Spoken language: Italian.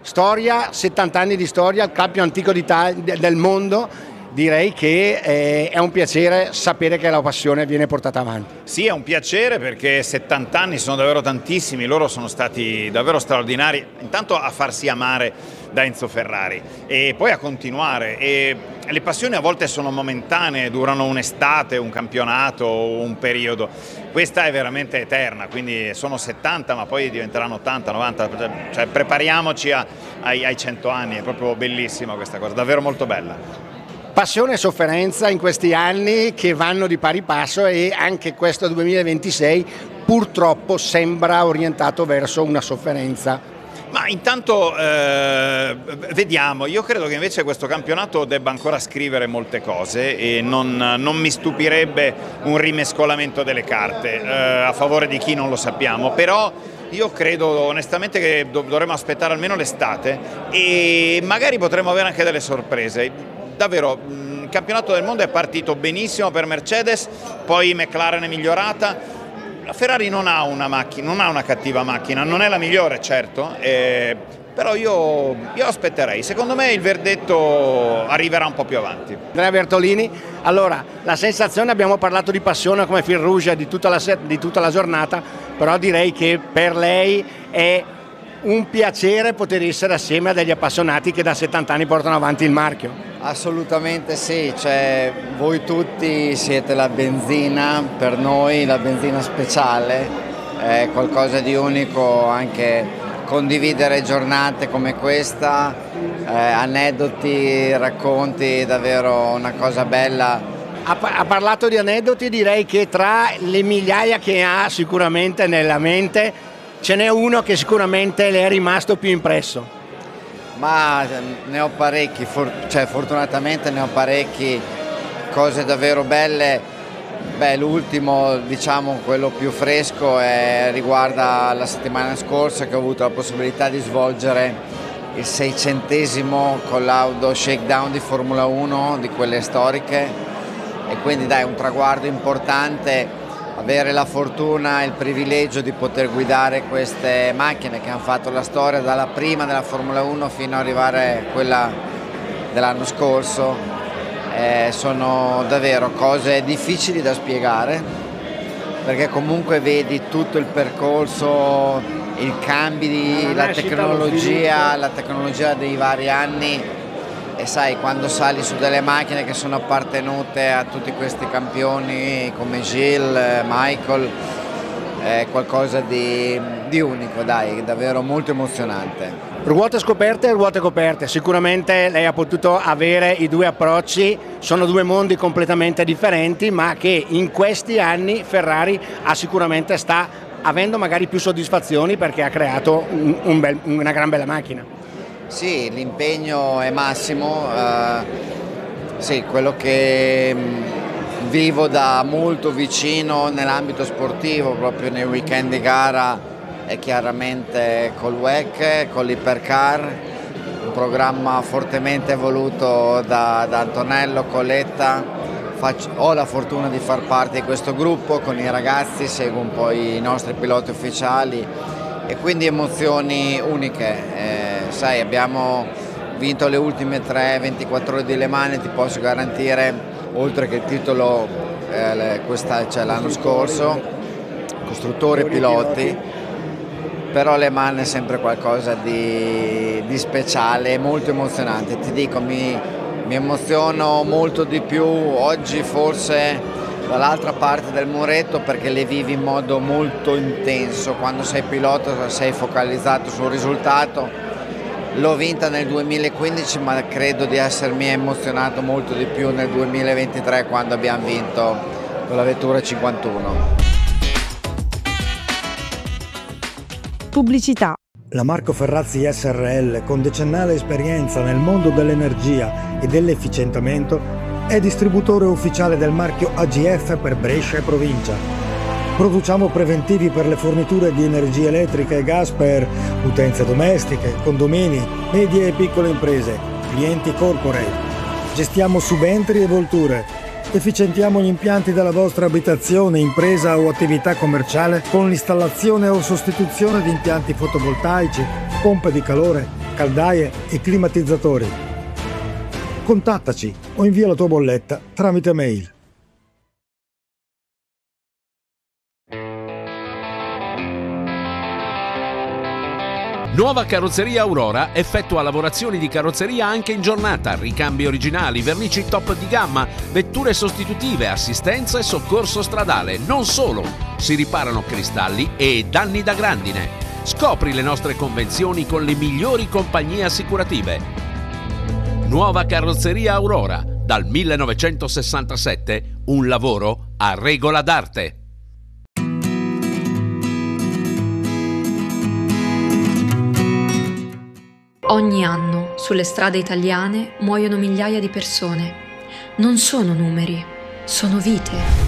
storia, 70 anni di storia, il club più antico del mondo. Direi che è un piacere sapere che la passione viene portata avanti. Sì, è un piacere perché 70 anni sono davvero tantissimi, loro sono stati davvero straordinari, intanto a farsi amare da Enzo Ferrari e poi a continuare. E le passioni a volte sono momentanee, durano un'estate, un campionato, un periodo. Questa è veramente eterna, quindi sono 70 ma poi diventeranno 80, 90, cioè prepariamoci ai 100 anni, è proprio bellissima questa cosa, davvero molto bella. Passione e sofferenza in questi anni che vanno di pari passo e anche questo 2026 purtroppo sembra orientato verso una sofferenza. Ma intanto vediamo, io credo che invece questo campionato debba ancora scrivere molte cose e non mi stupirebbe un rimescolamento delle carte a favore di chi non lo sappiamo, però io credo onestamente che dovremo aspettare almeno l'estate e magari potremo avere anche delle sorprese. Davvero, il campionato del mondo è partito benissimo per Mercedes, poi McLaren è migliorata. La Ferrari non ha una macchina, non ha una cattiva macchina, non è la migliore certo, però io aspetterei. Secondo me il verdetto arriverà un po' più avanti. Andrea Bertolini, allora la sensazione, abbiamo parlato di passione come fil rouge di tutta la giornata, però direi che per lei è un piacere poter essere assieme a degli appassionati che da 70 anni portano avanti il marchio. Assolutamente sì, cioè, voi tutti siete la benzina, per noi la benzina speciale, è qualcosa di unico anche condividere giornate come questa, aneddoti, racconti, davvero una cosa bella. Ha parlato di aneddoti, direi che tra le migliaia che ha sicuramente nella mente ce n'è uno che sicuramente le è rimasto più impresso. Ma ne ho parecchi, fortunatamente ne ho parecchi, cose davvero belle. Beh, l'ultimo, diciamo quello più fresco, riguarda la settimana scorsa che ho avuto la possibilità di svolgere il 600° collaudo shakedown di Formula 1, di quelle storiche, e quindi dai, un traguardo importante. Avere la fortuna e il privilegio di poter guidare queste macchine che hanno fatto la storia dalla prima della Formula 1 fino ad arrivare a quella dell'anno scorso, sono davvero cose difficili da spiegare, perché comunque vedi tutto il percorso, i cambi, la tecnologia dei vari anni. E sai, quando sali su delle macchine che sono appartenute a tutti questi campioni come Gilles, Michael, è qualcosa di unico, dai, davvero molto emozionante. Ruote scoperte e ruote coperte, sicuramente lei ha potuto avere i due approcci, sono due mondi completamente differenti, ma che in questi anni Ferrari sicuramente sta avendo magari più soddisfazioni perché ha creato una gran bella macchina. Sì, l'impegno è massimo, sì, quello che vivo da molto vicino nell'ambito sportivo, proprio nei weekend di gara, è chiaramente col WEC, con l'Ipercar, un programma fortemente voluto da Antonello Coletta. Ho la fortuna di far parte di questo gruppo con i ragazzi, seguo un po' i nostri piloti ufficiali e quindi emozioni uniche. Sai, abbiamo vinto le ultime 24 ore di Le Mans e ti posso garantire, oltre che il titolo l'anno scorso, costruttori e piloti, però Le Mans è sempre qualcosa di speciale e molto emozionante. Ti dico, mi emoziono molto di più oggi forse dall'altra parte del muretto, perché le vivi in modo molto intenso. Quando sei pilota sei focalizzato sul risultato. L'ho vinta nel 2015, ma credo di essermi emozionato molto di più nel 2023 quando abbiamo vinto con la vettura 51. Pubblicità. La Marco Ferrazzi SRL, con decennale esperienza nel mondo dell'energia e dell'efficientamento, è distributore ufficiale del marchio AGF per Brescia e provincia. Produciamo preventivi per le forniture di energia elettrica e gas per utenze domestiche, condomini, medie e piccole imprese, clienti corporate. Gestiamo subentri e volture. Efficientiamo gli impianti della vostra abitazione, impresa o attività commerciale con l'installazione o sostituzione di impianti fotovoltaici, pompe di calore, caldaie e climatizzatori. Contattaci o invia la tua bolletta tramite mail. Nuova Carrozzeria Aurora effettua lavorazioni di carrozzeria anche in giornata, ricambi originali, vernici top di gamma, vetture sostitutive, assistenza e soccorso stradale. Non solo, si riparano cristalli e danni da grandine. Scopri le nostre convenzioni con le migliori compagnie assicurative. Nuova Carrozzeria Aurora, dal 1967, un lavoro a regola d'arte. Ogni anno sulle strade italiane muoiono migliaia di persone. Non sono numeri, sono vite.